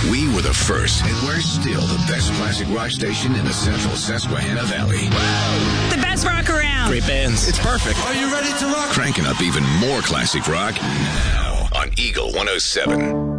We were the first, and we're still the best classic rock station in the central Susquehanna Valley. The best rock around. Great bands. It's perfect. Are you ready to rock? Cranking up even more classic rock now on Eagle 107.